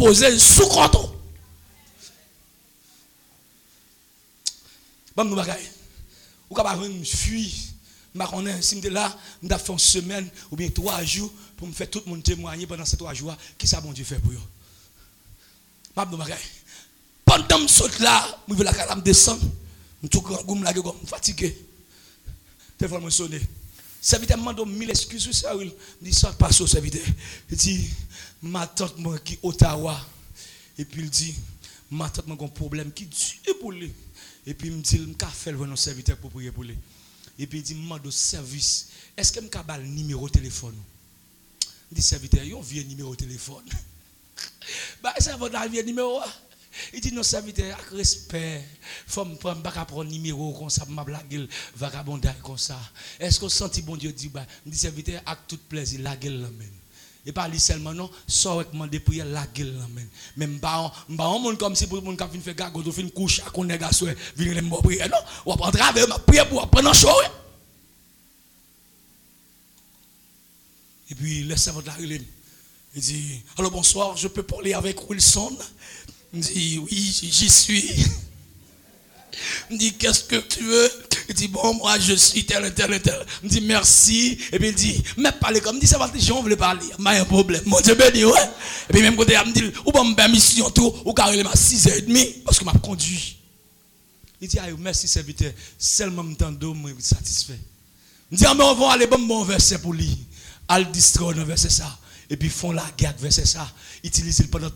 poser sous canton. Bon, nous bagaille. Ou capable de fuir. Je connais, si je suis là, je vais faire une semaine ou bien 3 jours pour me faire tout le monde témoigner pendant ces 3 jours. Qui ça bon Dieu fait pour eux? Je vais pendant que je saute là, je vais la descendre. Je suis fatigué. Téléphone me sonne. Serviteur m'a demandé 1000 excuses. Ça, il dit ça passe au serviteur. Il dit, ma tante qui est Ottawa. Et puis il dit, ma tante a un problème qui est pour lui. Et puis il me dit, je vais faire un serviteur pour prier pour lui. Et puis il dit, je demande service. Est-ce que je peux le numéro de téléphone? Il dit, serviteur, il y a un vieux numéro de téléphone. Bah, ça va dans le vieux numéro. Il dit, non, serviteur, avec respect, il faut prendre un numéro comme ça, ma blague, vagabondage comme ça. Est-ce que vous sentez, bon Dieu, dit, bah, il dit, serviteur, avec tout plaisir, la gueule, l'amen. Et pas lui seulement, non, soit avec mon dépouille, la gueule, l'amen. Même pas un monde comme si pour le monde qui fait gago, qui fait une couche, qu'on est gars, venir les mots prier, non, ou après travers, ma prière pour prendre un show. Et puis, le servant de la relève, il dit, alors bonsoir, je peux parler avec Wilson? Il dit, oui, j'y suis. Il dit, qu'est-ce que tu veux? Il dit, bon, moi, je suis tel. Il dit, merci. Et puis il dit, mais parlez comme, il dit, ça va, les gens veulent parler. Mais il y a un problème. Mon Dieu béni, ouais. Et puis même côté, il me dit, ou bon, permission tout, ou carrément il m'a 6h30, parce que m'a conduit. Il dit, merci, serviteur. Seulement, je suis satisfait. Il dit, mais on va aller bon verset pour lui. Al distraire dans verset ça. Et puis font la guerre verset ça. Utilisez pendant